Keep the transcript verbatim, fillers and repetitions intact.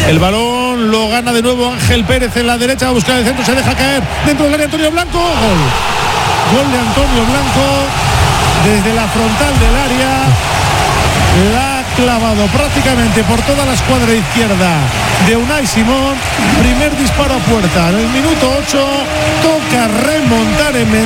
El balón lo gana de nuevo Ángel Pérez en la derecha, va a buscar el centro, se deja caer dentro del área Antonio Blanco. Gol. Gol de Antonio Blanco desde la frontal del área. La ha clavado prácticamente por toda la escuadra izquierda de Unai Simón. Primer disparo a puerta. En el minuto ocho toca remontar en